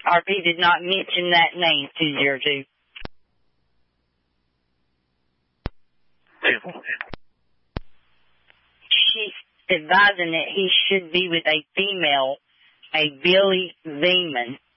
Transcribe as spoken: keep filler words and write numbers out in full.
R P did not mention that name, two zero two. She's advising that he should be with a female, a Billy Veman.